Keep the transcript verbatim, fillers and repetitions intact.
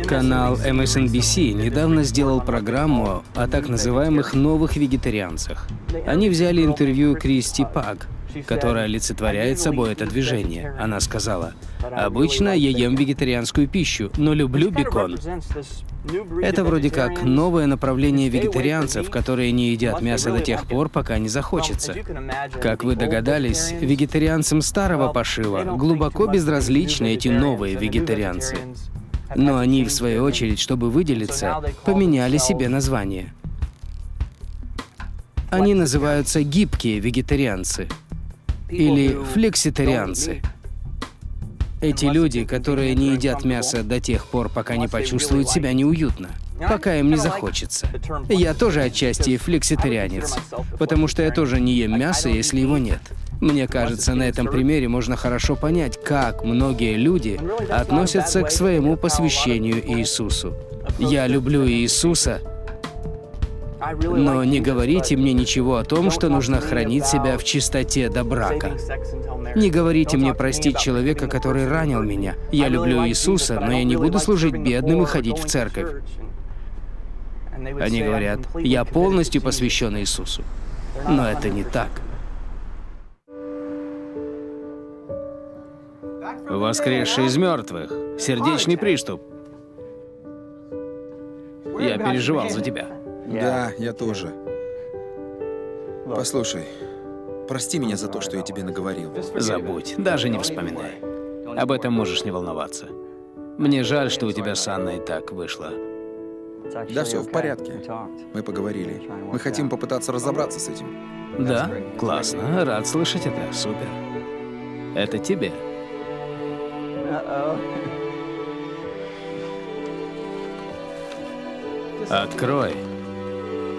Канал эм эс эн би си недавно сделал программу о так называемых новых вегетарианцах. Они взяли интервью Кристи Пак, которая олицетворяет собой это движение. Она сказала: «Обычно я ем вегетарианскую пищу, но люблю бекон». Это вроде как новое направление вегетарианцев, которые не едят мясо до тех пор, пока не захочется. Как вы догадались, вегетарианцам старого пошива глубоко безразличны эти новые вегетарианцы. Но они, в свою очередь, чтобы выделиться, поменяли себе название. Они называются гибкие вегетарианцы или флекситарианцы. Эти люди, которые не едят мясо до тех пор, пока не почувствуют себя неуютно, пока им не захочется. Я тоже отчасти флекситарианец, потому что я тоже не ем мясо, если его нет. Мне кажется, на этом примере можно хорошо понять, как многие люди относятся к своему посвящению Иисусу. Я люблю Иисуса, но не говорите мне ничего о том, что нужно хранить себя в чистоте до брака. Не говорите мне простить человека, который ранил меня. Я люблю Иисуса, но я не буду служить бедным и ходить в церковь. Они говорят: я полностью посвящен Иисусу. Но это не так. Воскресший из мертвых. Сердечный приступ. Я переживал за тебя. Да, я тоже. Послушай, прости меня за то, что я тебе наговорил. Забудь, даже не вспоминай. Об этом можешь не волноваться. Мне жаль, что у тебя с Анной так вышло. Да, все в порядке. Мы поговорили. Мы хотим попытаться разобраться с этим. Да? Классно. Рад слышать это. Супер. Это тебе. Открой.